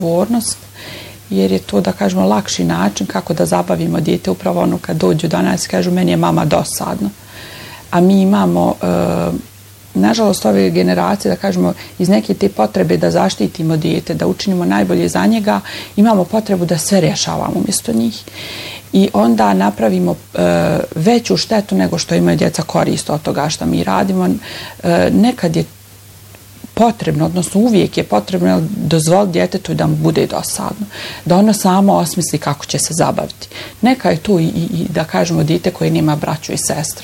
odgovornost, jer je to, da kažemo, lakši način kako da zabavimo dijete upravo ono kad dođu do nas i kažu meni je mama dosadno. A mi imamo, nažalost, ove generacije, da kažemo, iz neke te potrebe da zaštitimo dijete, da učinimo najbolje za njega, imamo potrebu da sve rješavamo umjesto njih. I onda napravimo veću štetu nego što imaju djeca korist od toga što mi radimo. Nekad je potrebno, odnosno uvijek je potrebno dozvoliti djetetu da mu bude dosadno, da ono samo osmisli kako će se zabaviti. Neka je tu i da kažemo dijete koje nema braću i sestre.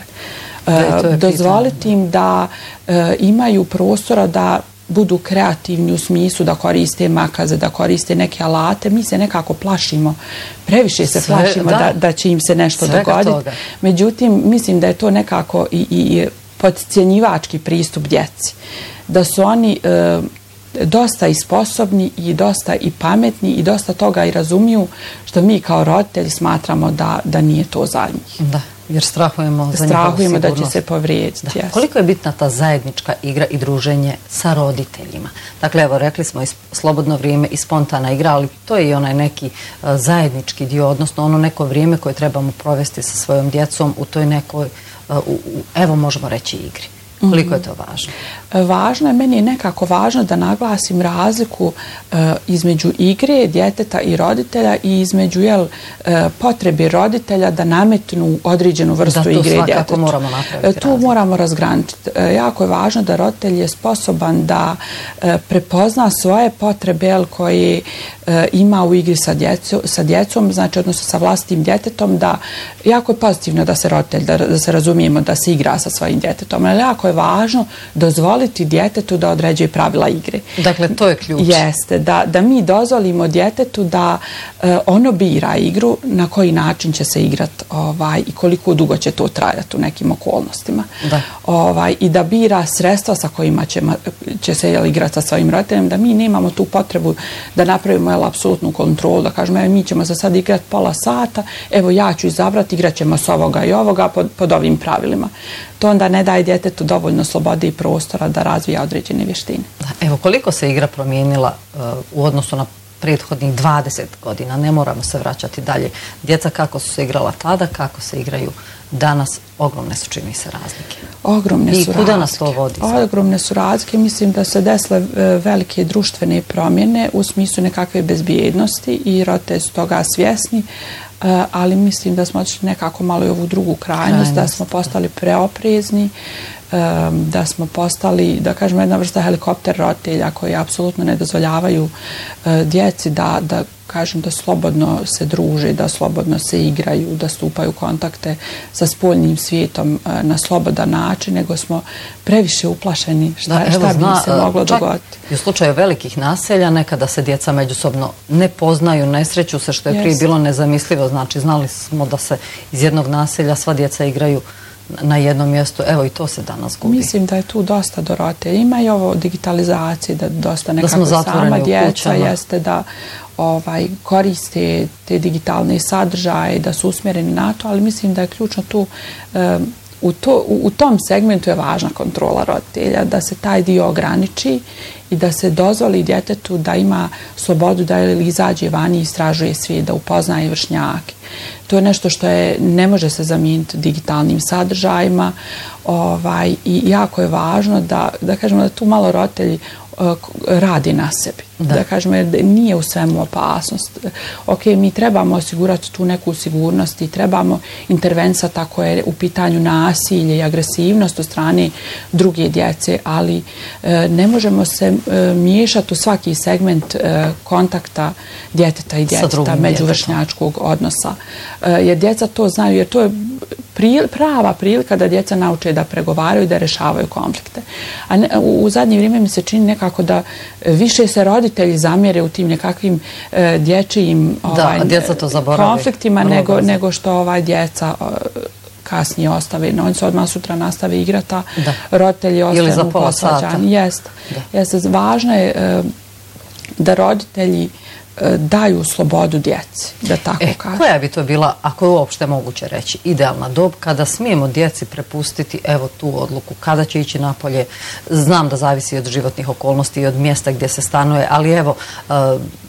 Dozvoliti im da imaju prostora da budu kreativni u smislu da koriste makaze, da koriste neke alate. Mi se nekako plašimo, previše se plašimo da će im se nešto dogoditi. Međutim, mislim da je to nekako i podcjenjivački pristup djeci. Da su oni dosta i sposobni i dosta i pametni i dosta toga i razumiju što mi kao roditelji smatramo da nije to za njih. Da, jer strahujemo za njihovu Strahujemo sigurnost. da će se povrijediti. Koliko je bitna ta zajednička igra i druženje sa roditeljima? Dakle, evo, rekli smo i slobodno vrijeme i spontana igra, ali to je i onaj neki zajednički dio, odnosno ono neko vrijeme koje trebamo provesti sa svojom djecom u toj nekoj, evo možemo reći, igri. Koliko je to važno? Važno je, meni je nekako važno da naglasim razliku između igre djeteta i roditelja i između potrebe roditelja da nametnu određenu vrstu igre djetetu. Da, to svakako moramo napraviti. Tu moramo razgraničiti. Jako je važno da roditelj je sposoban da prepozna svoje potrebe koje ima u igri sa djecom, znači odnosno sa vlastitim djetetom, da jako je pozitivno da se roditelj, da se razumijemo, da se igra sa svojim djetetom, ali jako je važno dozvoliti djetetu da određuje pravila igre. Dakle, to je ključ. Jeste, da mi dozvolimo djetetu da ono bira igru, na koji način će se igrati i koliko dugo će to trajati u nekim okolnostima. I da bira sredstva sa kojima će se igrati sa svojim roditeljem, da mi nemamo tu potrebu da napravimo apsolutnu kontrolu, da kažemo mi ćemo se sad igrati pola sata, evo ja ću izabrati, igrat ćemo s ovoga i ovoga pod ovim pravilima. To onda ne daje djetetu dovoljno slobode i prostora da razvija određene vještine. Evo, koliko se igra promijenila u odnosu na prethodnih 20 godina, ne moramo se vraćati dalje. Djeca kako su se igrala tada, kako se igraju danas, ogromne su, čini se, razlike. Ogromne su razlike. I kuda nas to vodi? Ogromne su razlike. Mislim da se desile velike društvene promjene u smislu nekakve bezbjednosti i roditelji su toga svjesni, ali mislim da smo odšli nekako malo i ovu drugu krajnost, da smo postali preoprezni, da smo postali, da kažemo, jedna vrsta helikopter roditelja koji apsolutno ne dozvoljavaju djeci da kažem da slobodno se druže, da slobodno se igraju, da stupaju u kontakte sa spoljnim svijetom na slobodan način, nego smo previše uplašeni šta bi se moglo dogoditi. I u slučaju velikih naselja nekada se djeca međusobno ne poznaju, ne sreću se, što je prije bilo nezamislivo. Znači, znali smo da se iz jednog naselja sva djeca igraju na jednom mjestu. Evo, i to se danas gubi. Mislim da je tu dosta do roditelja. Ima i ovo digitalizacije, da dosta nekako sama djeca jeste da koriste te digitalne sadržaje, da su usmjereni na to, ali mislim da je ključno tu u tom segmentu je važna kontrola roditelja, da se taj dio ograniči i da se dozvoli djetetu da ima slobodu da izađe vani i istražuje svijet, da upoznaje vršnjake. To je nešto što ne može se zamijeniti digitalnim sadržajima i jako je važno da kažemo da tu malo roditelji radi na sebi. Da kažemo, nije u svemu opasnost. Ok, mi trebamo osigurati tu neku sigurnost i trebamo intervencati ako je u pitanju nasilje i agresivnost od strane druge djece, ali ne možemo se miješati u svaki segment kontakta djeteta i djeteta, međuvršnjačkog odnosa. Jer djeca to znaju, jer to je prava prilika da djeca nauče da pregovaraju i da rješavaju konflikte. A u zadnje vrijeme mi se čini nekako da više se roditelji zamjere u tim nekakvim dječjim konfliktima nego što djeca kasnije ostave. Oni se odmah sutra nastave igrati, a roditelji ostanu posvađani. Jeste. Važno je da roditelji daju slobodu djeci, da tako kažem. Koja bi to bila, ako je uopšte moguće reći, idealna dob kada smijemo djeci prepustiti evo tu odluku, kada će ići napolje? Znam da zavisi od životnih okolnosti i od mjesta gdje se stanuje, ali evo,